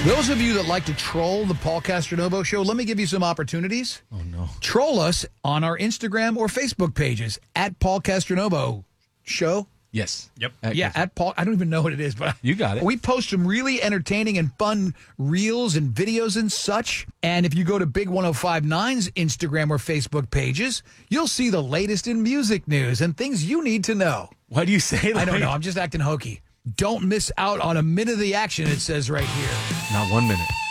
Those of you that like to troll the Paul Castronovo Show, let me give you some opportunities. Oh, no. Troll us on our Instagram or Facebook pages at Paul Castronovo Show. Yes. Yep. At Paul. I don't even know what it is, but You got it. We post some really entertaining and fun reels and videos and such. And if you go to Big 1059's Instagram or Facebook pages, you'll see the latest in music news and things you need to know. Why do you say that? I don't know. I'm just acting hokey. Don't miss out on a minute of the action, it says right here. Not 1 minute.